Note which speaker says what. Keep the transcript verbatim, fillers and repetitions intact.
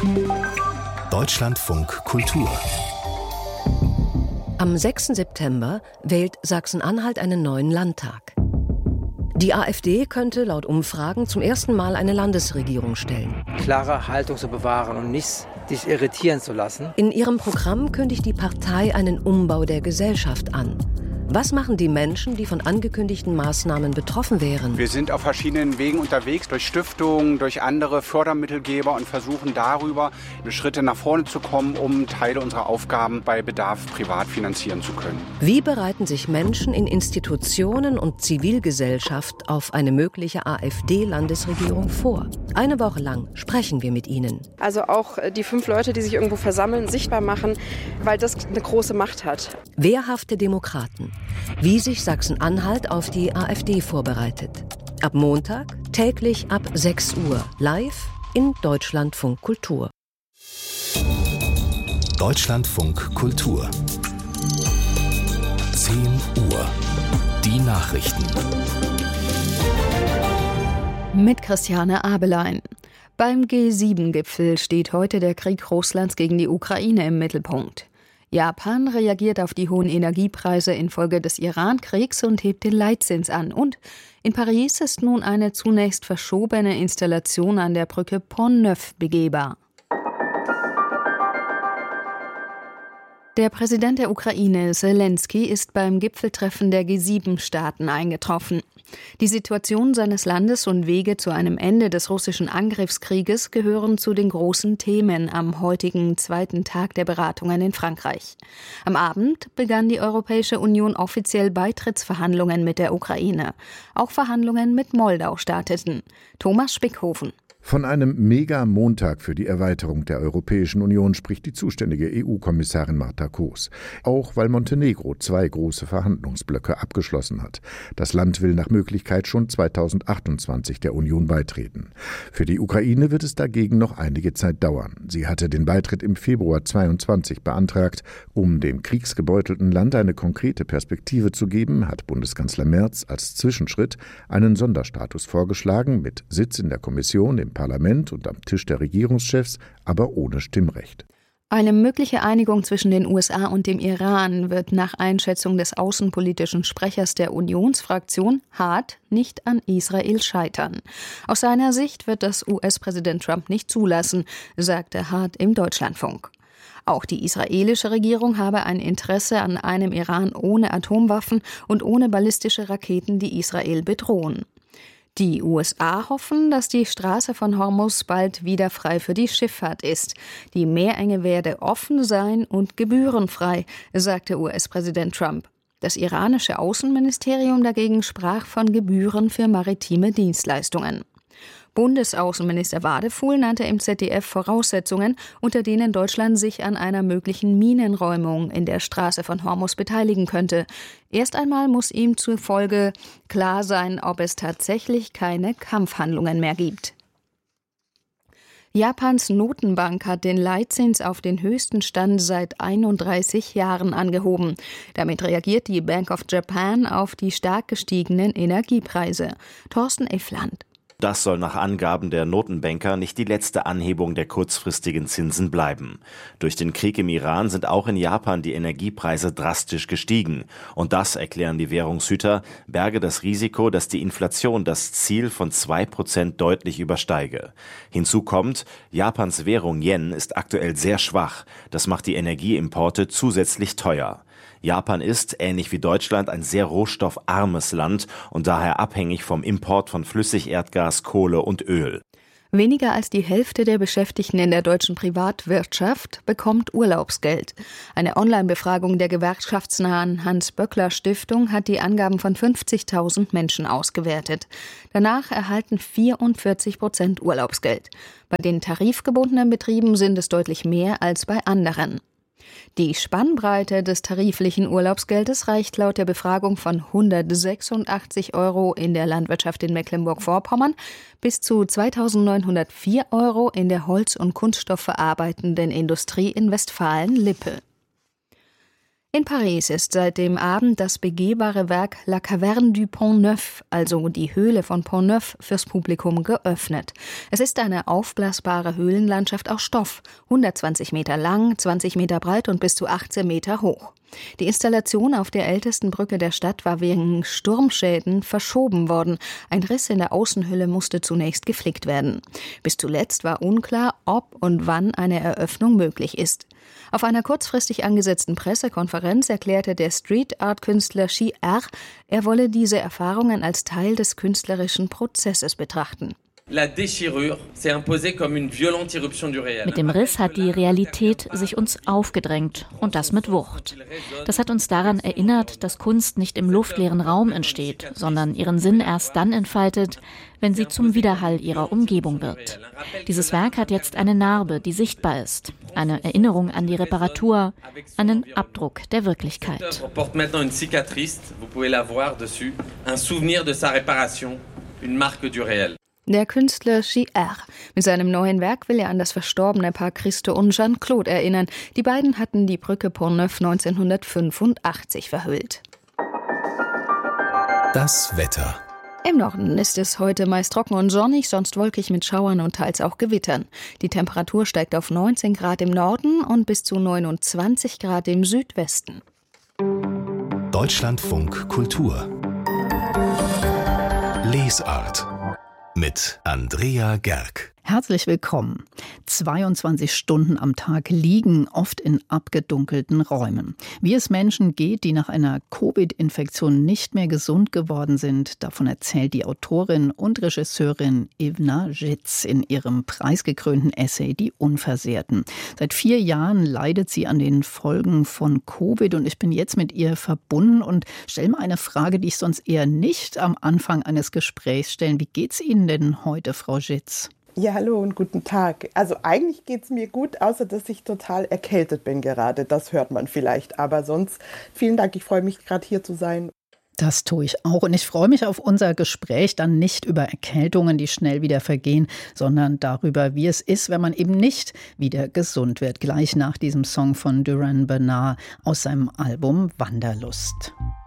Speaker 1: Deutschlandfunk Kultur.
Speaker 2: Am sechsten September wählt Sachsen-Anhalt einen neuen Landtag. Die AfD könnte laut Umfragen zum ersten Mal eine Landesregierung stellen.
Speaker 3: Klare Haltung zu bewahren und nicht sich irritieren zu lassen.
Speaker 2: In ihrem Programm kündigt die Partei einen Umbau der Gesellschaft an. Was machen die Menschen, die von angekündigten Maßnahmen betroffen wären?
Speaker 4: Wir sind auf verschiedenen Wegen unterwegs, durch Stiftungen, durch andere Fördermittelgeber und versuchen darüber Schritte nach vorne zu kommen, um Teile unserer Aufgaben bei Bedarf privat finanzieren zu können.
Speaker 2: Wie bereiten sich Menschen in Institutionen und Zivilgesellschaft auf eine mögliche AfD-Landesregierung vor? Eine Woche lang sprechen wir mit ihnen.
Speaker 5: Also auch die fünf Leute, die sich irgendwo versammeln, sichtbar machen, weil das eine große Macht hat.
Speaker 2: Wehrhafte Demokraten. Wie sich Sachsen-Anhalt auf die AfD vorbereitet. Ab Montag, täglich ab sechs Uhr, live in Deutschlandfunk Kultur.
Speaker 1: Deutschlandfunk Kultur. zehn Uhr. Die Nachrichten.
Speaker 6: Mit Christiane Abelein. Beim G sieben Gipfel steht heute der Krieg Russlands gegen die Ukraine im Mittelpunkt. Japan reagiert auf die hohen Energiepreise infolge des Iran-Kriegs und hebt den Leitzins an. Und in Paris ist nun eine zunächst verschobene Installation an der Brücke Pont-Neuf begehbar. Der Präsident der Ukraine, Selenskyj, ist beim Gipfeltreffen der G sieben Staaten eingetroffen. Die Situation seines Landes und Wege zu einem Ende des russischen Angriffskrieges gehören zu den großen Themen am heutigen zweiten Tag der Beratungen in Frankreich. Am Abend begann die Europäische Union offiziell Beitrittsverhandlungen mit der Ukraine. Auch Verhandlungen mit Moldau starteten. Thomas Spickhofen.
Speaker 7: Von einem Mega-Montag für die Erweiterung der Europäischen Union spricht die zuständige E U-Kommissarin Marta Koos. Auch weil Montenegro zwei große Verhandlungsblöcke abgeschlossen hat. Das Land will nach Möglichkeit schon zweitausendachtundzwanzig der Union beitreten. Für die Ukraine wird es dagegen noch einige Zeit dauern. Sie hatte den Beitritt im Februar zweiundzwanzig beantragt. Um dem kriegsgebeutelten Land eine konkrete Perspektive zu geben, hat Bundeskanzler Merz als Zwischenschritt einen Sonderstatus vorgeschlagen mit Sitz in der Kommission, im Parlament und am Tisch der Regierungschefs, aber ohne Stimmrecht.
Speaker 6: Eine mögliche Einigung zwischen den U S A und dem Iran wird nach Einschätzung des außenpolitischen Sprechers der Unionsfraktion Hart nicht an Israel scheitern. Aus seiner Sicht wird das U S-Präsident Trump nicht zulassen, sagte Hart im Deutschlandfunk. Auch die israelische Regierung habe ein Interesse an einem Iran ohne Atomwaffen und ohne ballistische Raketen, die Israel bedrohen. Die U S A hoffen, dass die Straße von Hormuz bald wieder frei für die Schifffahrt ist. Die Meerenge werde offen sein und gebührenfrei, sagte U S-Präsident Trump. Das iranische Außenministerium dagegen sprach von Gebühren für maritime Dienstleistungen. Bundesaußenminister Wadefuhl nannte im Z D F Voraussetzungen, unter denen Deutschland sich an einer möglichen Minenräumung in der Straße von Hormuz beteiligen könnte. Erst einmal muss ihm zufolge klar sein, ob es tatsächlich keine Kampfhandlungen mehr gibt. Japans Notenbank hat den Leitzins auf den höchsten Stand seit einunddreißig Jahren angehoben. Damit reagiert die Bank of Japan auf die stark gestiegenen Energiepreise. Thorsten Effland.
Speaker 8: Das soll nach Angaben der Notenbanker nicht die letzte Anhebung der kurzfristigen Zinsen bleiben. Durch den Krieg im Iran sind auch in Japan die Energiepreise drastisch gestiegen. Und das, erklären die Währungshüter, berge das Risiko, dass die Inflation das Ziel von zwei Prozent deutlich übersteige. Hinzu kommt, Japans Währung Yen ist aktuell sehr schwach. Das macht die Energieimporte zusätzlich teuer. Japan ist, ähnlich wie Deutschland, ein sehr rohstoffarmes Land und daher abhängig vom Import von Flüssigerdgas, Kohle und Öl.
Speaker 6: Weniger als die Hälfte der Beschäftigten in der deutschen Privatwirtschaft bekommt Urlaubsgeld. Eine Online-Befragung der gewerkschaftsnahen Hans-Böckler-Stiftung hat die Angaben von fünfzigtausend Menschen ausgewertet. Danach erhalten vierundvierzig Prozent Urlaubsgeld. Bei den tarifgebundenen Betrieben sind es deutlich mehr als bei anderen. Die Spannbreite des tariflichen Urlaubsgeldes reicht laut der Befragung von hundertsechsundachtzig Euro in der Landwirtschaft in Mecklenburg-Vorpommern bis zu zweitausendneunhundertvier Euro in der Holz- und Kunststoffverarbeitenden Industrie in Westfalen-Lippe. In Paris ist seit dem Abend das begehbare Werk La Caverne du Pont-Neuf, also die Höhle von Pont-Neuf, fürs Publikum geöffnet. Es ist eine aufblasbare Höhlenlandschaft aus Stoff, hundertzwanzig Meter lang, zwanzig Meter breit und bis zu achtzehn Meter hoch. Die Installation auf der ältesten Brücke der Stadt war wegen Sturmschäden verschoben worden. Ein Riss in der Außenhülle musste zunächst geflickt werden. Bis zuletzt war unklar, ob und wann eine Eröffnung möglich ist. Auf einer kurzfristig angesetzten Pressekonferenz erklärte der Street-Art-Künstler Chi R., er wolle diese Erfahrungen als Teil des künstlerischen Prozesses betrachten.
Speaker 9: Mit dem Riss hat die Realität sich uns aufgedrängt, und das mit Wucht. Das hat uns daran erinnert, dass Kunst nicht im luftleeren Raum entsteht, sondern ihren Sinn erst dann entfaltet, wenn sie zum Widerhall ihrer Umgebung wird. Dieses Werk hat jetzt eine Narbe, die sichtbar ist, eine Erinnerung an die Reparatur, einen Abdruck der Wirklichkeit.
Speaker 6: Der Künstler Chi R. Mit seinem neuen Werk will er an das verstorbene Paar Christo und Jeanne-Claude erinnern. Die beiden hatten die Brücke Pont-Neuf neunzehnhundertfünfundachtzig verhüllt.
Speaker 1: Das Wetter.
Speaker 6: Im Norden ist es heute meist trocken und sonnig, sonst wolkig mit Schauern und teils auch Gewittern. Die Temperatur steigt auf neunzehn Grad im Norden und bis zu neunundzwanzig Grad im Südwesten.
Speaker 1: Deutschlandfunk Kultur. Lesart. Mit Andrea Gerg.
Speaker 10: Herzlich willkommen. zweiundzwanzig Stunden am Tag liegen, oft in abgedunkelten Räumen. Wie es Menschen geht, die nach einer Covid-Infektion nicht mehr gesund geworden sind, davon erzählt die Autorin und Regisseurin Ivna Zitz in ihrem preisgekrönten Essay Die Unversehrten. Seit vier Jahren leidet sie an den Folgen von Covid und ich bin jetzt mit ihr verbunden und stelle mal eine Frage, die ich sonst eher nicht am Anfang eines Gesprächs stelle. Wie geht's Ihnen denn heute, Frau Zitz?
Speaker 11: Ja, hallo und guten Tag. Also eigentlich geht es mir gut, außer dass ich total erkältet bin gerade. Das hört man vielleicht. Aber sonst vielen Dank. Ich freue mich gerade hier zu sein.
Speaker 10: Das tue ich auch. Und ich freue mich auf unser Gespräch dann nicht über Erkältungen, die schnell wieder vergehen, sondern darüber, wie es ist, wenn man eben nicht wieder gesund wird. Gleich nach diesem Song von Duran Bernard aus seinem Album Wanderlust.